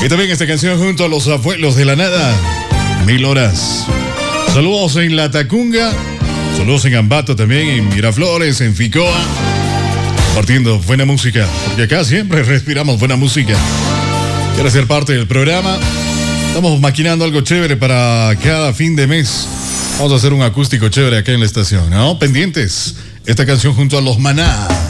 Y también esta canción junto a los abuelos de la nada. 1000 horas. Saludos en La Tacunga. Saludos en Ambato también, en Miraflores, en Ficoa. Compartiendo buena música, porque acá siempre respiramos buena música. ¿Quieres ser parte del programa? Estamos maquinando algo chévere para cada fin de mes. Vamos a hacer un acústico chévere acá en la estación, ¿no? Pendientes. Esta canción junto a los Maná.